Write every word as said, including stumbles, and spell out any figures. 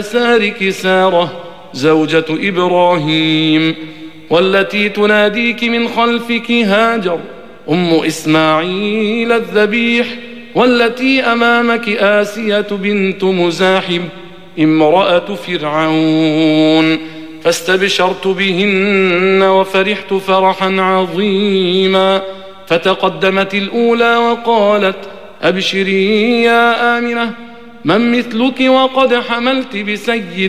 يسارك سارة زوجة إبراهيم، والتي تناديك من خلفك هاجر أم إسماعيل الذبيح، والتي أمامك آسية بنت مزاحم امرأة فرعون، فاستبشرت بهن وفرحت فرحا عظيما. فتقدمت الأولى وقالت: أبشري يا آمنة، من مثلك وقد حملت بسيد